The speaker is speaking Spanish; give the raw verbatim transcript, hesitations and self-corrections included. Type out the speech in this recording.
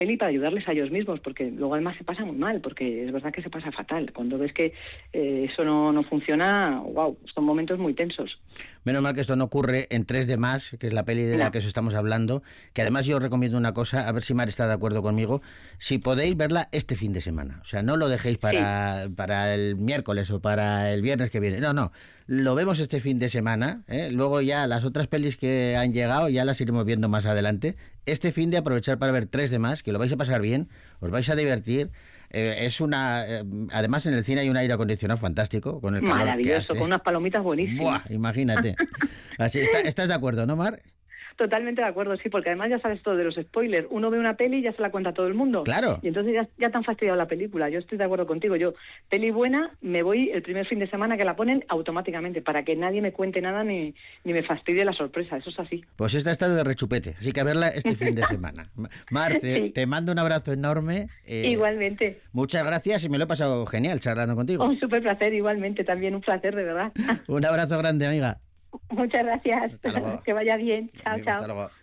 peli para ayudarles a ellos mismos, porque luego además se pasa muy mal, porque es verdad que se pasa fatal. Cuando ves que eh, eso no, no funciona, wow, son momentos muy tensos. Menos mal que esto no ocurre en tres de más, que es la peli de la No. que os estamos hablando, que además yo os recomiendo una cosa, a ver si Mar está de acuerdo conmigo, si podéis verla este fin de semana. O sea, no lo dejéis para, sí. para el miércoles o para el viernes que viene. No, no, lo vemos este fin de semana, ¿eh? Luego ya las otras pelis que han llegado ya las iremos viendo más adelante. Este fin de aprovechar para ver tres de más, que lo vais a pasar bien, os vais a divertir. Eh, es una eh, además en el cine hay un aire acondicionado fantástico con el calor maravilloso, que hace. Con unas palomitas buenísimas. Buah, imagínate. Así, ¿está, ¿estás de acuerdo, no, Mar? Totalmente de acuerdo, sí, porque además ya sabes todo de los spoilers. Uno ve una peli y ya se la cuenta a todo el mundo. Claro. Y entonces ya, ya te han fastidiado la película. Yo estoy de acuerdo contigo. Yo, peli buena, me voy el primer fin de semana que la ponen automáticamente, para que nadie me cuente nada ni, ni me fastidie la sorpresa. Eso es así. Pues esta está de rechupete, así que a verla este fin de semana. Mar, te, sí. te mando un abrazo enorme. Eh, igualmente. Muchas gracias y me lo he pasado genial charlando contigo. Un súper placer, igualmente, también un placer, de verdad. Un abrazo grande, amiga. Muchas gracias. Que vaya bien. Chao, bien, chao. Hasta luego.